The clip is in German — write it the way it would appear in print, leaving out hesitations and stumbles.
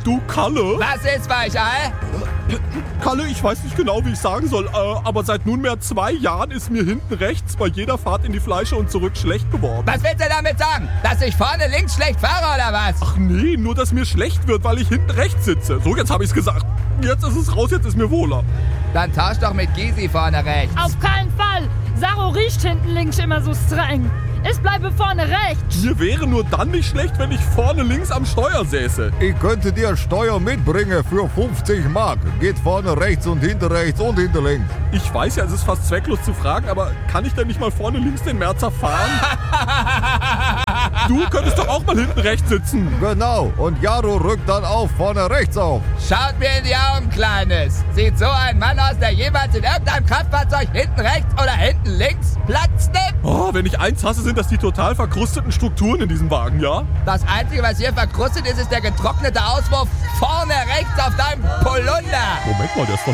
Du, Kalle? Was ist, Weichei? Kalle, ich weiß nicht genau, wie ich sagen soll, aber seit nunmehr 2 Jahren ist mir hinten rechts bei jeder Fahrt in die Fleische und zurück schlecht geworden. Was willst du damit sagen? Dass ich vorne links schlecht fahre oder was? Ach nee, nur dass mir schlecht wird, weil ich hinten rechts sitze. So, jetzt habe ich's gesagt. Jetzt ist es raus, jetzt ist mir wohler. Dann tausch doch mit Gysi vorne rechts. Auf keinen Fall. Saro riecht hinten links immer so streng. Ich bleibe vorne rechts. Mir wäre nur dann nicht schlecht, wenn ich vorne links am Steuer säße. Ich könnte dir Steuer mitbringen für 50 Mark. Geht vorne rechts und hinter links. Ich weiß ja, es ist fast zwecklos zu fragen, aber kann ich denn nicht mal vorne links den Merzer fahren? Du könntest doch auch mal hinten rechts sitzen. Genau, und Jaro rückt dann auch vorne rechts auf. Schaut mir in die Augen, Kleines. Sieht so ein Mann aus, der jemals in irgendeinem Kraftfahrzeug hinten rechts oder hinten links Platz nimmt? Oh, wenn ich eins hasse, sind das die total verkrusteten Strukturen in diesem Wagen, ja? Das Einzige, was hier verkrustet ist, ist der getrocknete Auswurf vorne rechts auf deinem Polunder. Moment mal, der ist von